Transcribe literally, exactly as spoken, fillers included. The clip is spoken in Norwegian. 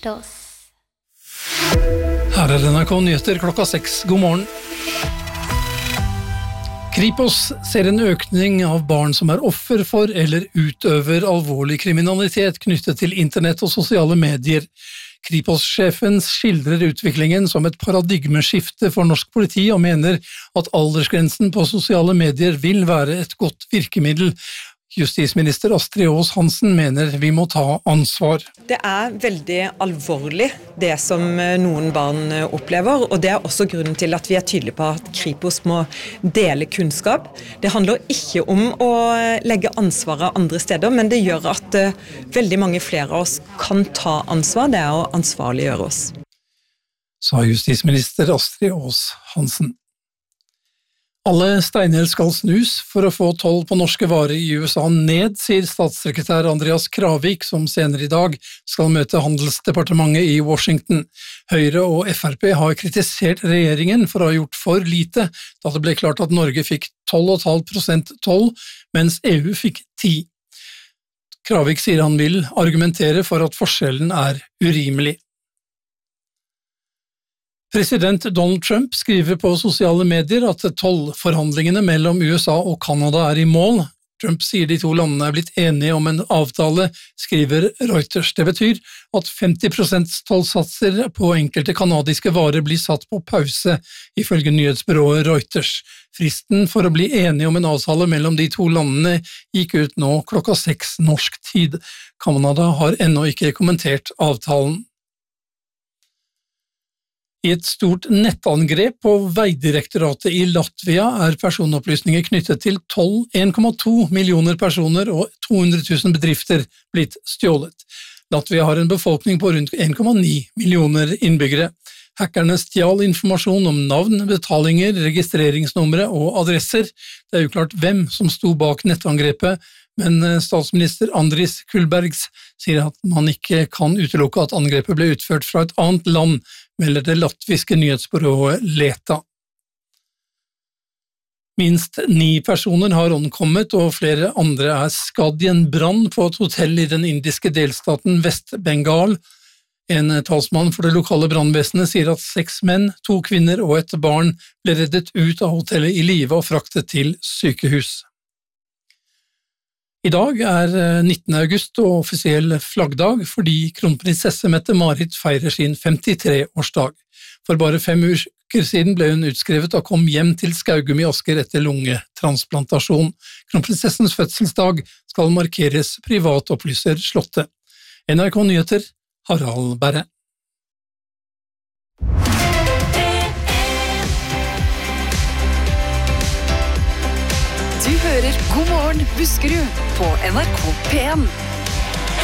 Dos. Her er N R K Nyheter klokka seks. God morgen. Kripos ser en økning av barn som er offer for eller utøver alvorlig kriminalitet knyttet til internett og sosiale medier. Kripos-sjefen skildrer utviklingen som et paradigmeskifte for norsk politi og mener at aldersgrensen på sosiale medier vil være et godt virkemiddel. Justisminister Astrid Aas Hansen mener vi må ta ansvar. Det er veldig alvorlig det som noen barn opplever, og det er også grunnen til at vi er tydelige på at Kripos må dele kunnskap. Det handler ikke om å legge ansvaret andre steder, men det gjør at veldig mange flere av oss kan ta ansvar, det er å ansvarliggjøre oss. Sa justisminister Astrid Aas Hansen. Alle steiner skal snus for å få toll på norske varer i U S A ned, sier statssekretær Andreas Kravik, som senere i dag skal møte Handelsdepartementet i Washington. Høyre og F R P har kritisert regjeringen for å ha gjort for lite, da det ble klart at Norge fikk tolv komma fem prosent toll, mens E U fikk ti. Kravik sier han vil argumentere for at forskjellen er urimelig. President Donald Trump skriver på sosiale medier at tollforhandlingene mellom U S A og Canada er i mål. Trump sier de to landene er blitt enige om en avtale, skriver Reuters. Det betyr at femti prosent tollsatser på enkelte kanadiske varer blir satt på pause, ifølge nyhetsbyrået Reuters. Fristen for å bli enige om en avtale mellom de to landene gikk ut nå klokka seks norsk tid. Canada har ennå ikke kommentert avtalen. I et stort nettangrep på Veidirektoratet i Latvia er personopplysninger knyttet til tolv, en komma to millioner personer og to hundre tusen bedrifter blitt stjålet. Latvia har en befolkning på rundt en komma ni millioner innbyggere. Hackerne stjal informasjon om navn, betalinger, registreringsnumre og adresser. Det er uklart hvem som sto bak nettangrepet, men statsminister Andris Kulbergs sier at man ikke kan utelukke at angrepet ble utført fra et annet land, melder det latviske nyhetsbyrået Leta. Minst ni personer har omkommet, og flere andre er skadd i en brann på et hotell i den indiske delstaten Vest-Bengal. En talsmann for det lokale brannvesenet sier at seks menn, to kvinner og et barn ble reddet ut av hotellet i live og fraktet til sykehus. I dag er nittende august og offisiell flaggdag fordi kronprinsesse Mette-Marit feirer sin femtitre-årsdag. For bare fem uker siden ble hun utskrevet og kom hjem til Skaugum i Asker etter lungetransplantasjon. Kronprinsessens fødselsdag skal markeres privat, opplyser Slottet. N R K Nyheter, Harald Berre. Du hører God morgen Buskerud på N R K P en.